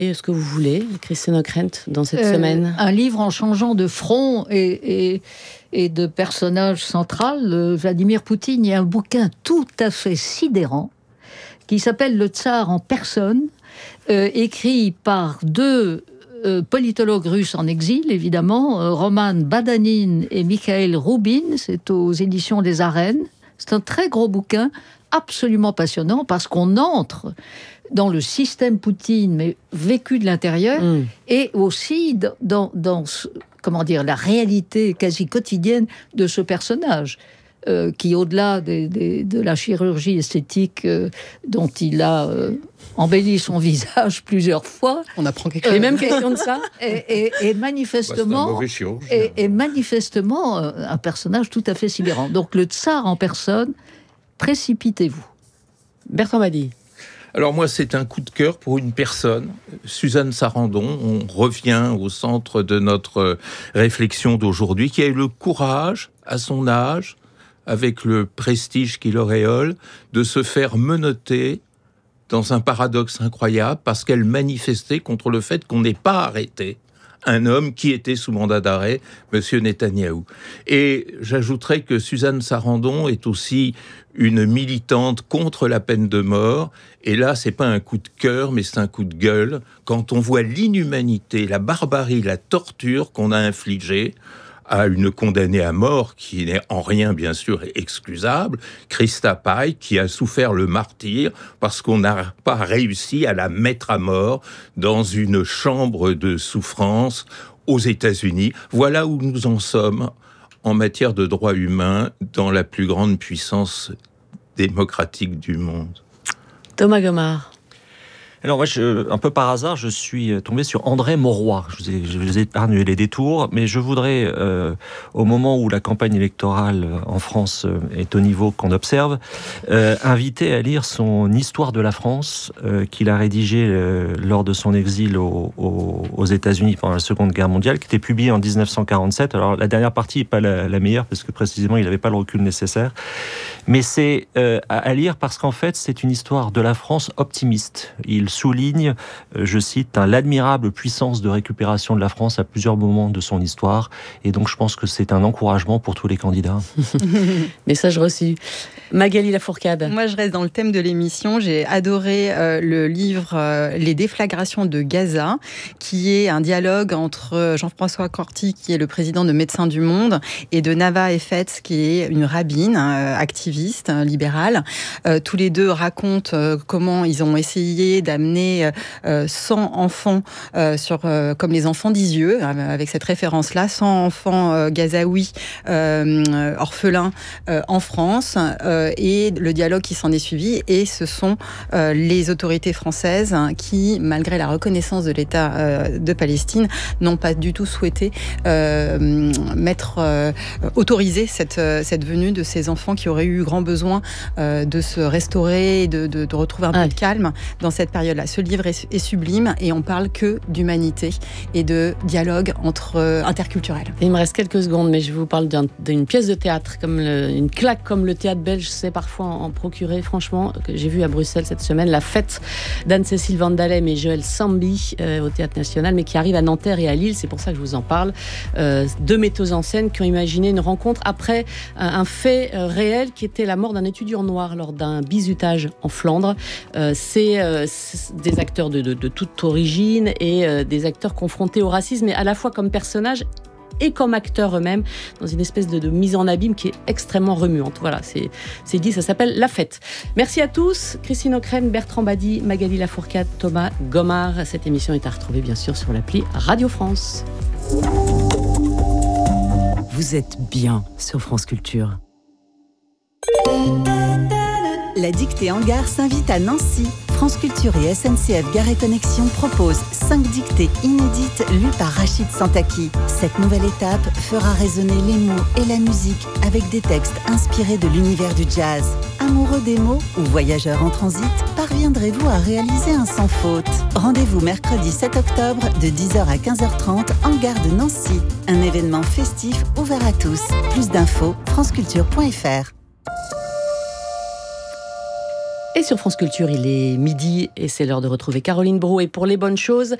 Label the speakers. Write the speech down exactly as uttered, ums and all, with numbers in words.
Speaker 1: et ce que vous voulez, Christine Ockrent, dans cette
Speaker 2: euh,
Speaker 1: semaine.
Speaker 2: Un livre en changeant de front et, et, et de personnage central, euh, Vladimir Poutine. Il y a un bouquin tout à fait sidérant qui s'appelle Le Tsar en personne, euh, écrit par deux euh, politologues russes en exil, évidemment, euh, Roman Badanin et Mikhail Roubin. C'est aux éditions des Arènes. C'est un très gros bouquin, absolument passionnant, parce qu'on entre dans le système Poutine, mais vécu de l'intérieur, mmh. et aussi dans, dans comment dire, la réalité quasi quotidienne de ce personnage, euh, qui, au-delà des, des, de la chirurgie esthétique euh, dont il a euh, embelli son visage plusieurs fois...
Speaker 3: On apprend quelque chose.
Speaker 2: Les mêmes questions de ça. Et, et, et manifestement,
Speaker 4: bah,
Speaker 2: et, et manifestement euh, un personnage tout à fait sidérant. Donc le tsar en personne, précipitez-vous.
Speaker 1: Bertrand Badi.
Speaker 4: Alors moi, c'est un coup de cœur pour une personne, Suzanne Sarandon. On revient au centre de notre réflexion d'aujourd'hui, qui a eu le courage, à son âge, avec le prestige qui l'auréole, de se faire menotter dans un paradoxe incroyable, parce qu'elle manifestait contre le fait qu'on n'ait pas arrêté un homme qui était sous mandat d'arrêt, Monsieur Netanyahou. Et j'ajouterais que Suzanne Sarandon est aussi une militante contre la peine de mort. Et là, c'est pas un coup de cœur, mais c'est un coup de gueule. Quand on voit l'inhumanité, la barbarie, la torture qu'on a infligée à une condamnée à mort, qui n'est en rien, bien sûr, excusable, Christa Pai, qui a souffert le martyre parce qu'on n'a pas réussi à la mettre à mort dans une chambre de souffrance aux États-Unis. Voilà où nous en sommes en matière de droits humains dans la plus grande puissance démocratique du monde.
Speaker 1: Thomas Gomard.
Speaker 5: Alors moi, je, un peu par hasard, je suis tombé sur André Mauroy. Je vous ai, je vous ai épargné les détours, mais je voudrais, euh, au moment où la campagne électorale en France est au niveau qu'on observe, euh, inviter à lire son Histoire de la France, euh, qu'il a rédigé euh, lors de son exil au, au, aux États-Unis pendant la Seconde Guerre mondiale, qui était publié en dix-neuf cent quarante-sept. Alors la dernière partie n'est pas la, la meilleure, parce que précisément, il n'avait pas le recul nécessaire. Mais c'est euh, à, à lire parce qu'en fait, c'est une histoire de la France optimiste. Il souligne, je cite, hein, l'admirable puissance de récupération de la France à plusieurs moments de son histoire. Et donc, je pense que c'est un encouragement pour tous les candidats.
Speaker 1: Message reçu. Magali Lafourcade.
Speaker 3: Moi, je reste dans le thème de l'émission. J'ai adoré euh, le livre euh, Les déflagrations de Gaza, qui est un dialogue entre Jean-François Corti, qui est le président de Médecins du Monde, et de Nava Effetz, qui est une rabbine, euh, activiste, euh, libérale. Euh, tous les deux racontent euh, comment ils ont essayé d'amener euh, cent enfants, euh, sur, euh, comme les enfants d'Isieux, euh, avec cette référence-là, cent enfants euh, gazaouis euh, orphelins euh, en France, euh, et le dialogue qui s'en est suivi. Et ce sont euh, les autorités françaises qui, malgré la reconnaissance de l'État euh, de Palestine, n'ont pas du tout souhaité euh, mettre, euh, autoriser cette, cette venue de ces enfants qui auraient eu grand besoin euh, de se restaurer, de, de, de retrouver un peu de calme dans cette période-là. Ce livre est, est sublime et on parle que d'humanité et de dialogue entre euh, interculturel.
Speaker 1: Il me reste quelques secondes, mais je vous parle d'un, d'une pièce de théâtre, comme le, une claque comme le théâtre belge sait parfois en, en procurer, franchement, que j'ai vu à Bruxelles cette semaine, La Fête d'Anne-Cécile Vandalem et Joël Sambi euh, au Théâtre National, mais qui arrive à Nanterre et à Lille, c'est pour ça que je vous en parle. Euh, deux metteuses en scène qui ont imaginé une rencontre après un, un fait euh, réel qui était la mort d'un étudiant noir lors d'un bizutage en Flandre. Euh, c'est, euh, c'est des acteurs de, de, de toute origine et euh, des acteurs confrontés au racisme, mais à la fois comme personnages et comme acteurs eux-mêmes, dans une espèce de, de mise en abîme qui est extrêmement remuante. Voilà, c'est, c'est dit, ça s'appelle La Fête. Merci à tous, Christine Ockrent, Bertrand Badi, Magali Lafourcade, Thomas Gomard. Cette émission est à retrouver bien sûr sur l'appli Radio France.
Speaker 6: Vous êtes bien sur France Culture.
Speaker 7: La dictée en gare s'invite à Nancy. France Culture et S N C F Gare et Connexion proposent cinq dictées inédites lues par Rachid Santaki. Cette nouvelle étape fera résonner les mots et la musique avec des textes inspirés de l'univers du jazz. Amoureux des mots ou voyageurs en transit, parviendrez-vous à réaliser un sans faute? Rendez-vous mercredi sept octobre de dix heures à quinze heures trente en gare de Nancy. Un événement festif ouvert à tous. Plus d'infos, franceculture point f r.
Speaker 1: Et sur France Culture, il est midi et c'est l'heure de retrouver Caroline Brouet pour Les Bonnes Choses.